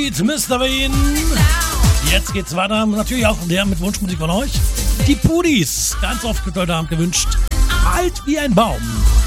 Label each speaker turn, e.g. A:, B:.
A: Lied, Mr. Bean. Jetzt geht's weiter, natürlich auch der mit Wunschmusik von euch. Die Pudis, ganz oft heute Abend gewünscht. Alt wie ein Baum.